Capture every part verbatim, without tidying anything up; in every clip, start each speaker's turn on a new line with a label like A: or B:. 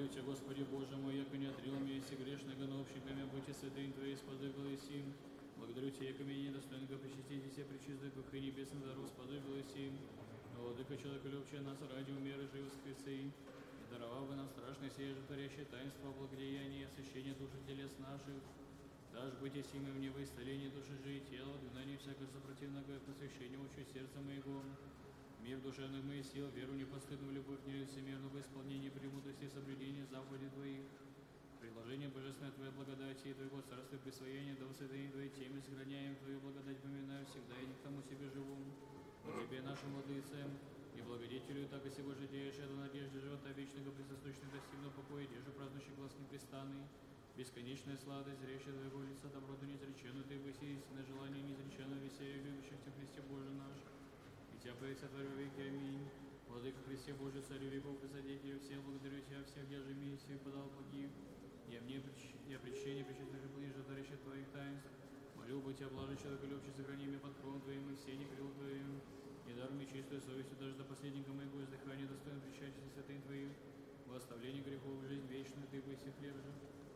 A: Благодарю Тебя, Господи Боже мой, яко не отрил меня и грешных гонобщиками, будьте святынь Твоей, сподобилась им. Благодарю Тебя, яко меня недостойненько причастите все пречистых, как и небесных даров, сподобилась им. Владыка человека любче нас ради умеры живы скрецы, и даровал бы нам страшное сие же творящее таинство, благодеяние и освящение души телес наших. Дашь быть и симы мне во исцеление души же и тела, в гнании всякого сопротивного посвящения учу сердца моего. Мир душевных моих сил, веру непостыдную, любовь нелицемерную, в исполнении премудрости и соблюдения заповедей Твоих. Предложение божественной Твоей благодати и Твоего царства и присвоения, да воссоединение Твоей теме, сохраняем Твою благодать, поминаю всегда и не к тому себе живу. Но Тебе, нашим владыцам, и благодетелю, так и сего житейшее, до надежды живота вечного, присосущных достигну покоя, деже празднующий глаз непрестанный, бесконечная сладость, зрещая Твоего лица, доброту неизреченную, Ты выси истинное желание неизреченного веселья, любящих Тебя, Христе Боже наш. И Тебя сотворю веки, аминь. Владыка Христе Божий, царю веков, присодетелю всех, благодарю Тебя, всех, где же миссию подал погиб. Я мне я причащение, причастных ближе, дарящих Твоих таинств. Молю бы Тебя, блажен человека, любче, сохрани меня под кровом Твоим и все крил Твоим. И дар мне чистую совестью, даже до последнего моего издыхания, достойно причащения святынь Твоих, во оставлении грехов, жизнь вечную, Ты выси хлеб же.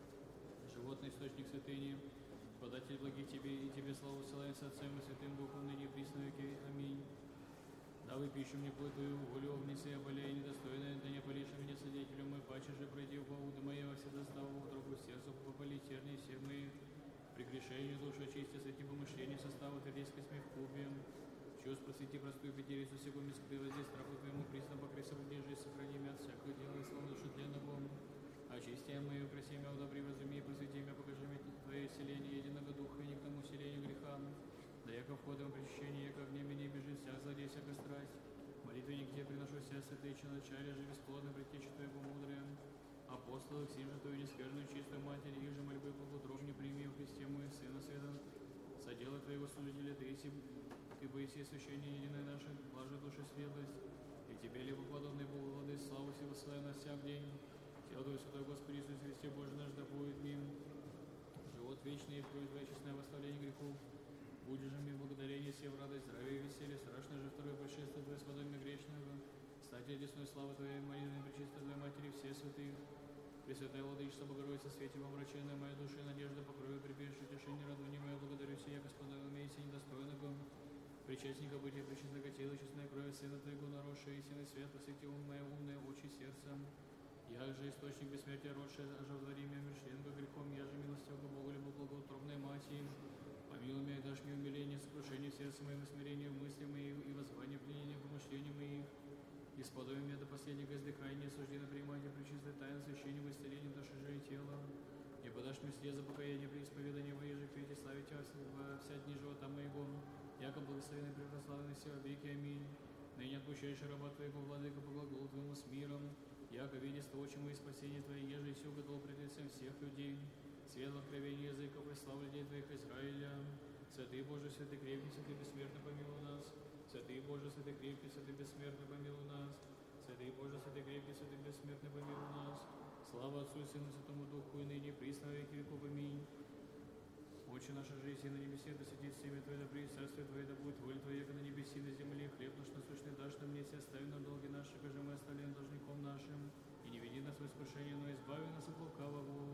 A: Животный источник святыни, податель благих Тебе, и Тебе славу ссылаем с Отцем и Святым Духом, ныне и присно веки. Аминь. Да выпищу мне плоть Твою, волю огнецы, я болею недостойная, да не полишь меня свидетелем мой, паче же пройди в поводу моего, все доставу в другу сердцу, попали тернии всех моих, прегрешению душу очисти, сойти помышления, состава, твердейской смех кубием, чувств просвети простую пятерицу, секунду скрыла здесь, страху Твоему, присно покрыся в держи, сохрани меня от всякого дела, и славу душу тленного. Очисти мою, краси меня, удобри, возуми, просвети меня, покажи мне Твое селение, единого духа, и не к тому селению греха. Да яко входом причащения, яко огне меня бежит вся злодей, всяка страсть. Молитвенник Тебе приношу вся святые начале же бесплодно предтечи Твоего мудрые. Апостолы, сим же Твою нескверную чистую Матерь, их же мольбы полудров не прими в Христе мой, Сына Света. Соделай Твоего служителя, Ты, если Ты боиси священие единое наше, блажи души светлость. И Тебе, либо подобный Богу, влады, славу все высылай на всяк день. Тело Твое, Святой Господи Иисус Христе Божий наш, да будет мим. Живот вечный и кровь Твоя честное восставление грехов. Будешь же мне благодарение, все в радость, здравие и веселье, страшно же второе пришествие Твое, сподобие грешного. Стать одесной славы Твоей, молитвенной пречистой Твоей Матери, все святых. Пресвятая Владычица, Богородица, свете помраченная моя душа и надежда, покрою прибежище, утешение, радование мое, благодарю Сия, Господа, умейся недостойного. Причастника бытия, пречистого тела, честной крови, Сына Твоего, наросшего истинный свет, посвети ум мое, умное, очи сердцем. Я же источник бессмертия, родший, оживотвори меня, миршленко грехом, я же милостивого Бога, либо благоутробной Матерь. Помилуй меня, дашь мне умиление, сокрушение сердца моего, смирение в мысли моих и воззвание пленения помышлений моих. И сподоби меня до последнего издыхания, суждено принимать пречистое тайное священие в исцелении души же и тела. И подашь мне слезы покаяния при исповедании воежи, пейте, славить Тебя во вся дни живота моего, яко благословенный превославленный все веки. Аминь. Ныне отпущаешь раба Твоего, владыка, по глаголу Твоему с миром, яко видишь того, чему и спасение Твое, еже и все готово пред лицем всех людей. Свет в откровении языков и славу людей Твоих Израиля. Святый Боже, святый крепкий, святый бессмертный, помилуй нас. Святый Боже, святый крепкий, святый бессмертный, помилуй нас. Святый Боже, святый крепкий, святый бессмертный, помилуй нас. Слава Отцу и Сыну, Святому Духу, и ныне, и присно, веки веков. Аминь. Отче наша жизнь на небесе, да светится имя Твое, да придет царствие Твое, да будет воля Твоя, как на небеси, на земле. Хлеб наш насущный дашь нам днесь, и остави нам долги наши, как же мы оставляем должником нашим. И не веди нас в искушение, но избави нас от лукавого.